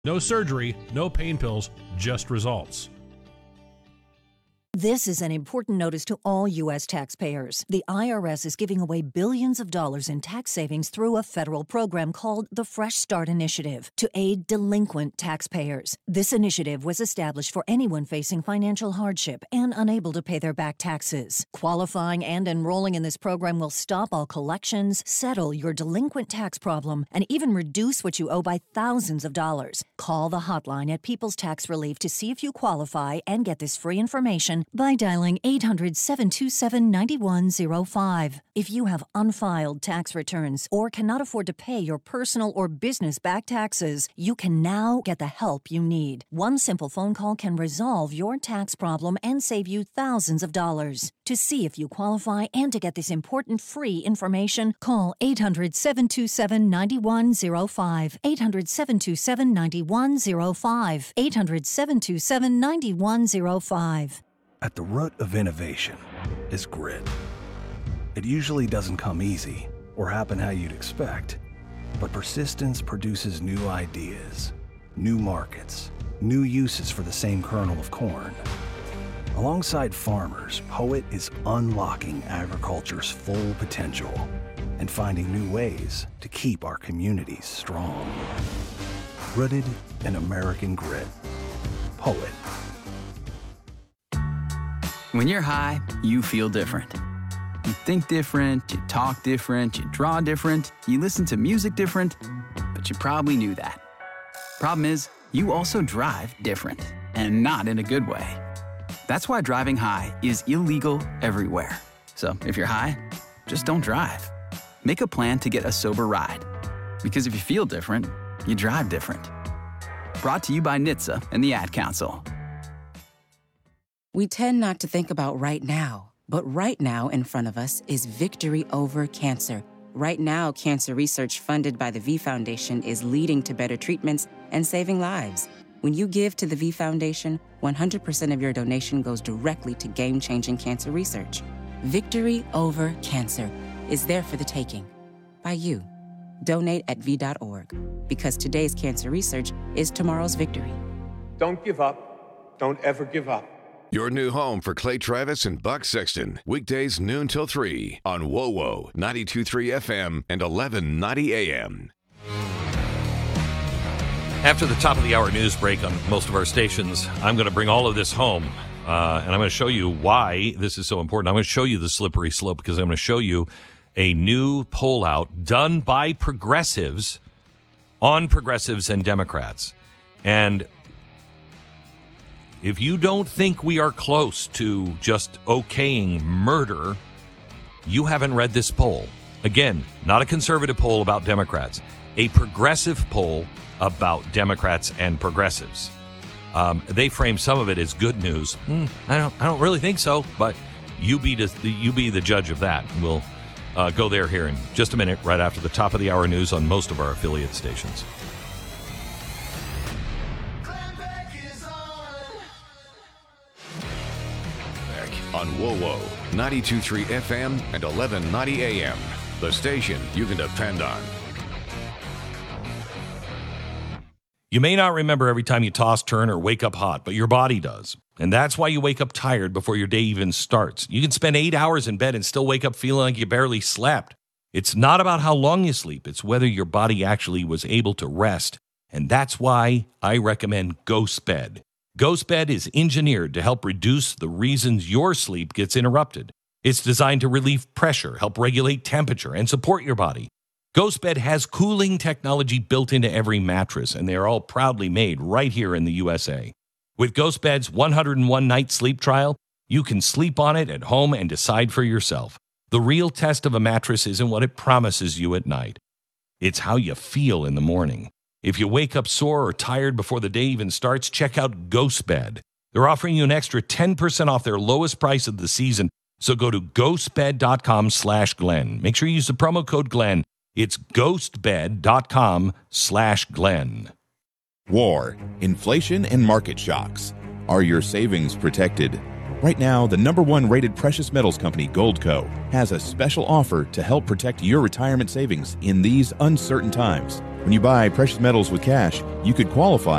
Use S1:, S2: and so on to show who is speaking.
S1: No surgery, no pain pills, just results.
S2: This is an important notice to all U.S. taxpayers. The IRS is giving away billions of dollars in tax savings through a federal program called the Fresh Start Initiative to aid delinquent taxpayers. This initiative was established for anyone facing financial hardship and unable to pay their back taxes. Qualifying and enrolling in this program will stop all collections, settle your delinquent tax problem, and even reduce what you owe by thousands of dollars. Call the hotline at People's Tax Relief to see if you qualify and get this free information by dialing 800-727-9105. If you have unfiled tax returns or cannot afford to pay your personal or business back taxes, you can now get the help you need. One simple phone call can resolve your tax problem and save you thousands of dollars. To see if you qualify and to get this important free information, call 800-727-9105. 800-727-9105. 800-727-9105.
S3: At the root of innovation is grit. It usually doesn't come easy or happen how you'd expect, but persistence produces new ideas, new markets, new uses for the same kernel of corn. Alongside farmers, POET is unlocking agriculture's full potential and finding new ways to keep our communities strong. Rooted in American grit. POET.
S4: When you're high, you feel different. You think different, you talk different, you draw different, you listen to music different, but you probably knew that. Problem is, you also drive different, and not in a good way. That's why driving high is illegal everywhere. So if you're high, just don't drive. Make a plan to get a sober ride. Because if you feel different, you drive different. Brought to you by NHTSA and the Ad Council.
S5: We tend not to think about right now, but right now in front of us is victory over cancer. Right now, cancer research funded by the V Foundation is leading to better treatments and saving lives. When you give to the V Foundation, 100% of your donation goes directly to game-changing cancer research. Victory over cancer is there for the taking by you. Donate at V.org, because today's cancer research is tomorrow's victory.
S6: Don't give up. Don't ever give up.
S7: Your new home for Clay Travis and Buck Sexton. Weekdays noon till 3 on WOWO 92.3 FM and 1190 AM.
S1: After the top of the hour news break on most of our stations, I'm going to bring all of this home, and I'm going to show you why this is so important. I'm going to show you the slippery slope because I'm going to show you a new poll out done by progressives on progressives and Democrats. And if you don't think we are close to just okaying murder, you haven't read this poll. Again, not a conservative poll about Democrats, a progressive poll about Democrats and progressives. They frame some of it as good news. I don't really think so, but you be the judge of that. We'll go there here in just a minute, right after the top of the hour news on most of our affiliate stations.
S7: On WOWO 92.3 FM and 1190 AM. The station you can depend on.
S1: You may not remember every time you toss, turn, or wake up hot, but your body does. And that's why you wake up tired before your day even starts. You can spend 8 hours in bed and still wake up feeling like you barely slept. It's not about how long you sleep. It's whether your body actually was able to rest. And that's why I recommend GhostBed. GhostBed is engineered to help reduce the reasons your sleep gets interrupted. It's designed to relieve pressure, help regulate temperature, and support your body. GhostBed has cooling technology built into every mattress, and they are all proudly made right here in the USA. With GhostBed's 101-night sleep trial, you can sleep on it at home and decide for yourself. The real test of a mattress isn't what it promises you at night. It's how you feel in the morning. If you wake up sore or tired before the day even starts, check out GhostBed. They're offering you an extra 10% off their lowest price of the season, so go to ghostbed.com/Glenn. Make sure you use the promo code Glenn. It's ghostbed.com/Glenn.
S8: War, inflation, and market shocks. Are your savings protected? Right now, the #1 rated precious metals company, Goldco, has a special offer to help protect your retirement savings in these uncertain times. When you buy precious metals with cash, you could qualify